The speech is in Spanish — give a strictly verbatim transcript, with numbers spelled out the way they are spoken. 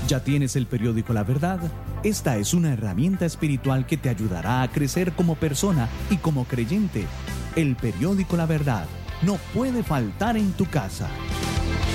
¿Ya tienes el periódico La Verdad? Esta es una herramienta espiritual que te ayudará a crecer como persona y como creyente. El periódico La Verdad no puede faltar en tu casa.